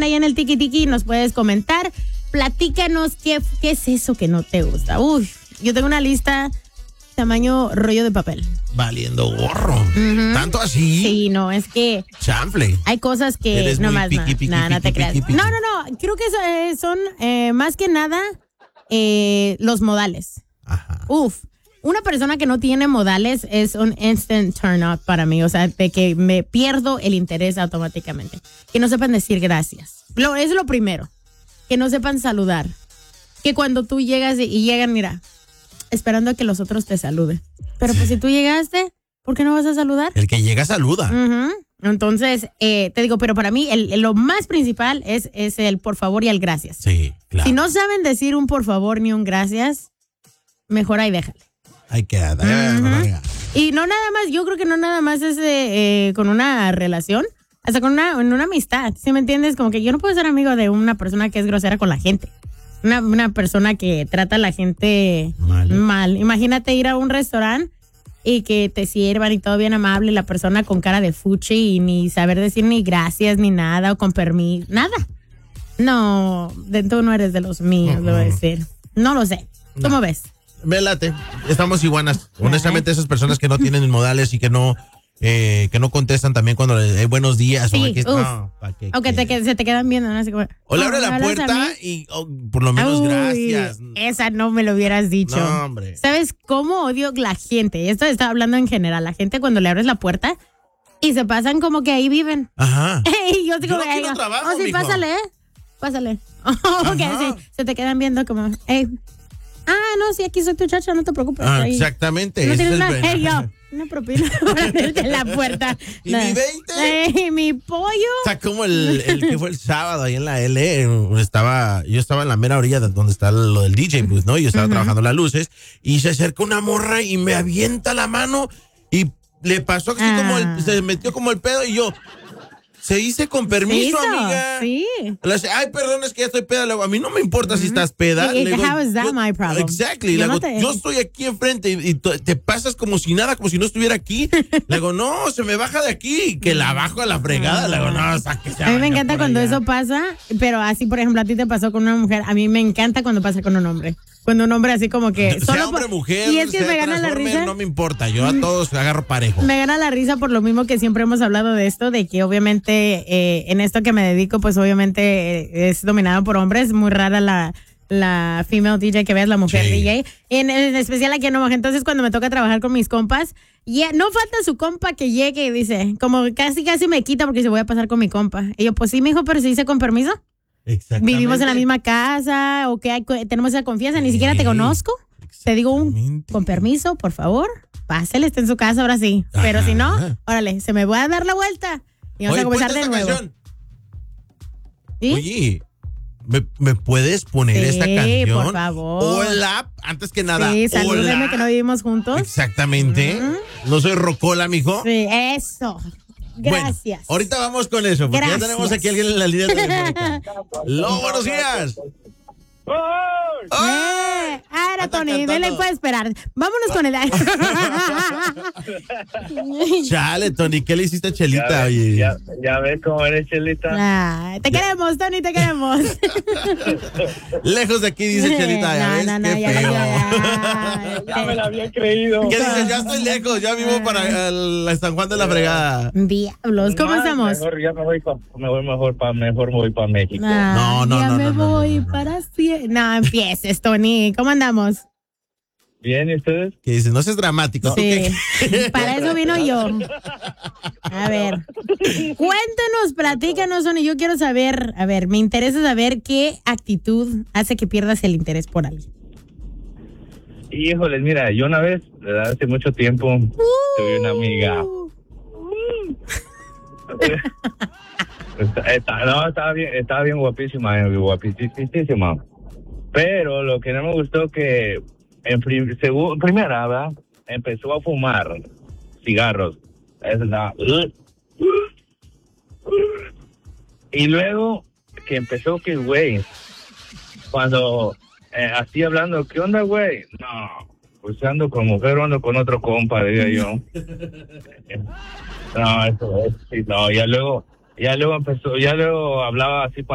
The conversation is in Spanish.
ahí en el Tiki Tiki y nos puedes comentar. Platícanos qué es eso que no te gusta. Uy, yo tengo una lista tamaño rollo de papel. Valiendo gorro. ¿Tanto así? Sí, no, es que... Chanfle. Hay cosas que Eres nomás muy piqui, no te creas. piqui. No, creo que son más que nada los modales. Ajá. Una persona que no tiene modales es un instant turn off para mí, o sea, de que me pierdo el interés automáticamente. Que no sepan decir gracias. Es lo primero. Que no sepan saludar. Que cuando tú llegas y llegan, mira, esperando a que los otros te saluden. Pero pues si tú llegaste, ¿por qué no vas a saludar? El que llega saluda. Entonces, te digo, pero para mí lo más principal es el por favor y el gracias. Sí, claro. Si no saben decir un por favor ni un gracias, mejor ahí déjale. Ahí queda. Y no nada más, yo creo que no nada más es con una relación, hasta en una amistad, ¿sí me entiendes? Como que yo no puedo ser amigo de una persona que es grosera con la gente. Una persona que trata a la gente mal. Imagínate ir a un restaurante y que te sirvan y todo bien amable, la persona con cara de fuchi y ni saber decir ni gracias ni nada o con permiso, nada. No, tú no eres de los míos, debo decir. No lo sé. ¿Cómo ves? Me late. Estamos iguanas. Honestamente, esas personas que no tienen modales y que no contestan también cuando hay buenos días. Sí, o que se te quedan viendo, ¿no? Así como, o le abre la puerta y por lo menos gracias. Esa no me lo hubieras dicho. No, hombre. ¿Sabes cómo odio la gente? Esto estaba hablando en general. La gente cuando le abres la puerta y se pasan como que ahí viven. Ajá. Y yo digo, no quiero trabajo, sí, mijo. Pásale. Ok, sí, se te quedan viendo como, no, sí, aquí soy tu chacha, no te preocupes. Exactamente. No tienes nada. Una propina para abrirte la puerta. ¿Y mi 20? Mi pollo. O sea, como el que fue el sábado ahí en la L, yo estaba en la mera orilla donde está lo del DJ booth, ¿no? Yo estaba trabajando las luces y se acerca una morra y me avienta la mano y le pasó así se metió como el pedo y yo... Se dice con permiso, amiga. Sí. Ay, perdón, es que ya estoy peda. A mí no me importa si estás peda. How is that my problem? Exactly. Yo estoy aquí enfrente y te pasas como si nada, como si no estuviera aquí. Le digo, no, se me baja de aquí. Que la bajo a la fregada. Le digo, no, sáquese. A mí me encanta cuando eso pasa, pero así, por ejemplo, a ti te pasó con una mujer. A mí me encanta cuando pasa con un hombre. Cuando un hombre así como que... Sea hombre, mujer, y es que me gana la risa. No me importa, yo a todos agarro parejo. Me gana la risa por lo mismo que siempre hemos hablado de esto, de que obviamente en esto que me dedico, pues obviamente es dominado por hombres. Muy rara la female DJ que veas, la mujer DJ. En especial aquí en Omaha. Entonces cuando me toca trabajar con mis compas, no falta su compa que llegue y dice, como casi me quita porque se voy a pasar con mi compa. Y yo, pues sí, mijo, pero se dice con permiso. Exactamente. Vivimos en la misma casa o que tenemos esa confianza, ni siquiera te conozco. Te digo con permiso, por favor, pásele, está en su casa, ahora sí. Ajá. Pero si no, órale, se me va a dar la vuelta y vamos a comenzar de nuevo. ¿Sí? Oye, ¿me puedes poner esta canción? Por favor. Hola, antes que nada. Sí, salúdeme hola. que no vivimos juntos. Exactamente. No soy rocola, mijo. Sí, eso. Gracias. Bueno, ahorita vamos con eso, porque ya tenemos aquí a alguien en la línea telefónica. Buenos días. Era Tony, me le puede esperar. Vámonos con el... Chale, Tony, ¿qué le hiciste a Chelita? Ya ves cómo eres, Chelita. Te queremos, Tony, te queremos. Lejos de aquí, dice Chelita. Ya me la había creído. ¿Qué dices? Ya estoy lejos, ya vivo para la San Juan de la Fregada. Diablos, ¿cómo estamos? Mejor ya me voy para México. No. Me voy para siempre. No empieces, Tony. ¿Cómo andamos? Bien, ¿y ustedes? ¿Qué dices? No seas dramático. Sí, para eso vino yo. A ver, cuéntanos, platícanos, Tony. Yo quiero saber, me interesa saber qué actitud hace que pierdas el interés por alguien. Híjoles, mira, yo una vez, hace mucho tiempo, tuve una amiga. Estaba bien guapísima. Pero lo que no me gustó que primera, ¿verdad? Empezó a fumar cigarros. Y luego que empezó que, güey, cuando así hablando, ¿qué onda, güey? No, pues ando con mujer o ando con otro compa, diría yo. No, eso es, sí, no, ya luego empezó, ya luego hablaba así